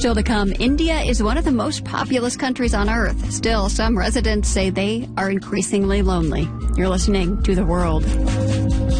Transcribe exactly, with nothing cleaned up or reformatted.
Still to come, India is one of the most populous countries on Earth. Still, some residents say they are increasingly lonely. You're listening to The World.